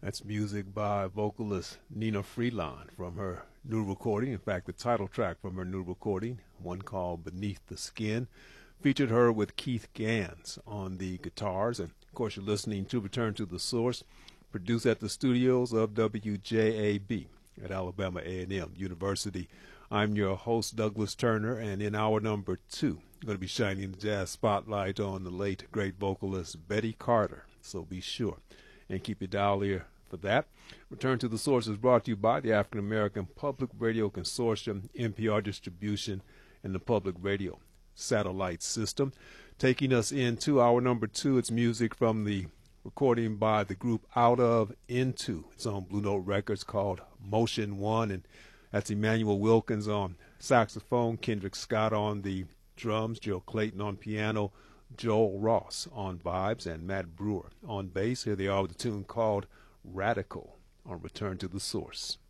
That's music by vocalist Nina Freelon from her new recording. In fact, the title track from her new recording, one called Beneath the Skin, featured her with Keith Gans on the guitars. And of course, you're listening to Return to the Source, produced at the studios of WJAB at Alabama A&M University. I'm your host, Douglas Turner, and in hour number 2, I'm going to be shining the jazz spotlight on the late, great vocalist Betty Carter. So be sure and keep your dial here for that. Return to the Source is brought to you by the African American Public Radio Consortium, NPR Distribution, and the Public Radio Satellite System. Taking us into hour number 2, it's music from the recording by the group Out of Into. It's on Blue Note Records called Motion One, and that's Emmanuel Wilkins on saxophone, Kendrick Scott on the drums, Joe Clayton on piano, Joel Ross on vibes, and Matt Brewer on bass. Here they are with a tune called Radical on Return to the Source.